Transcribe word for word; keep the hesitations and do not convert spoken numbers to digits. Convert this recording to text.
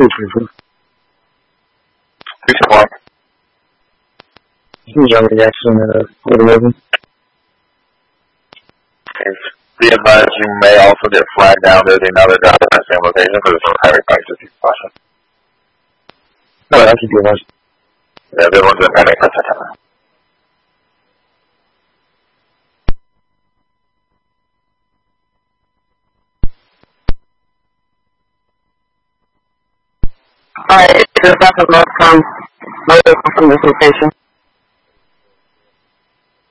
two one. Who's on reaction uh, what eleven? Be advised you may also get flagged down. There's another job at that same location for the highway crisis question. No, I keep you watching. Yeah, the one's in panic for a second. Alright, there's nothing left from from this location.